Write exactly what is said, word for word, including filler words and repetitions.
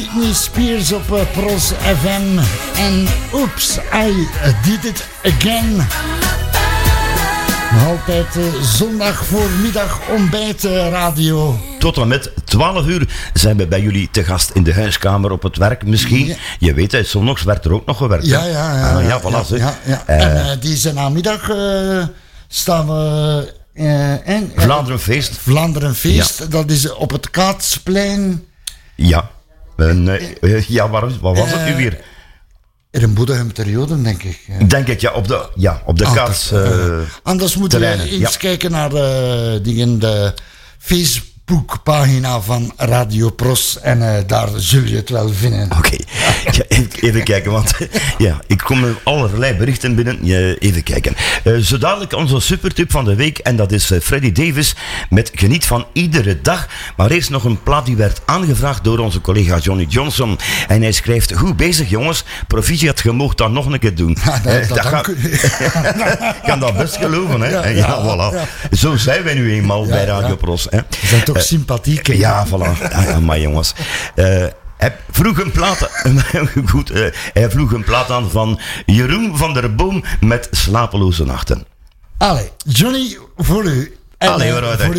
Britney Spears op uh, Pros F M en Oops, I Did It Again. Nog altijd uh, zondag voormiddag ontbijt uh, radio. Tot en met twaalf uur zijn we bij jullie te gast in de huiskamer op het werk misschien. Ja. Je weet, hè, zondags werd er ook nog gewerkt. Ja, ja, ja. Ah, ja, ja, voilà, ja, ja, ja. Uh, en uh, deze namiddag uh, staan we... Uh, en, uh, Vlaanderenfeest. Vlaanderenfeest, ja. Dat is op het Kaatsplein. Ja. En, uh, uh, ja, waar, wat was het nu weer? In een Boedegem-periode, denk ik. Ja. Denk ik, ja, op de, ja, op de ah, kaats. Uh, uh, anders moeten we eens ja. kijken naar de, die, de Facebookpagina van Radio Pros. En uh, daar zul je het wel vinden. Oké, okay. ja, even, even kijken, want ja, ik kom met allerlei berichten binnen. Ja, even kijken. Uh, zo dadelijk onze supertip van de week. En dat is uh, Freddy Davis met Geniet van Iedere Dag. Maar eerst nog een plaat die werd aangevraagd door onze collega Johnny Johnson. En hij schrijft, goed bezig jongens. Proficiat, je moogt dat nog een keer doen. Ja, dat, uh, dat, dat ga, kan dat best geloven, hè? Ja, ja, ja, voilà. Ja. Zo zijn wij nu eenmaal ja, bij Radio ja. Pros. Hè? We zijn toch uh, sympathiek, hè? Ja, voilà. Ja, ja, maar jongens... Uh, Hij vroeg een plaat, goed, uh, hij vroeg een plaat aan van Jeroen van der Boom met Slapeloze Nachten. Allee, Johnny, voor u. En, Allee, uh, voor u.